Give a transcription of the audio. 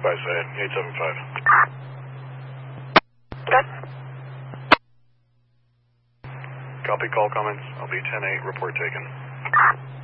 by Syed, 875. Good. Copy call comments. I'll be 10-8, report taken.